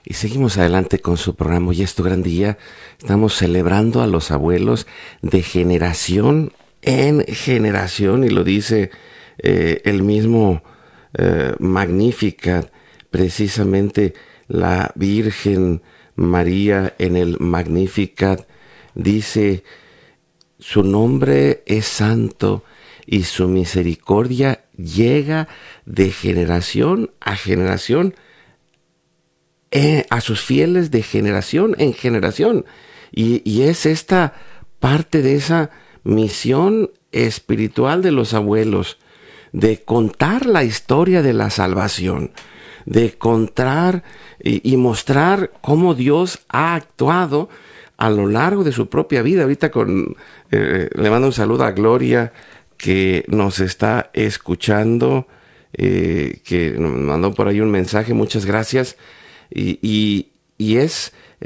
Y seguimos adelante con su programa. Hoy es tu gran día. Estamos celebrando a los abuelos de generación en generación. Y lo dice el mismo Magnificat, precisamente la Virgen María en el Magnificat. Dice, su nombre es santo y su misericordia llega de generación a generación, a sus fieles de generación en generación. Y es esta parte de esa misión espiritual de los abuelos, de contar la historia de la salvación, de contar y mostrar cómo Dios ha actuado a lo largo de su propia vida. Ahorita le mando un saludo a Gloria, que nos está escuchando, que nos mandó por ahí un mensaje. Muchas gracias. Y es